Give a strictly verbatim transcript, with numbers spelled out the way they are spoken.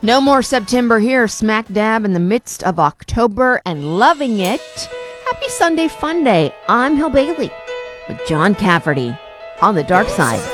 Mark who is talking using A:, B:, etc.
A: No more September here, smack dab in the midst of October and loving it. Happy Sunday Fun Day. I'm Hill Bailey with John Cafferty on the dark side.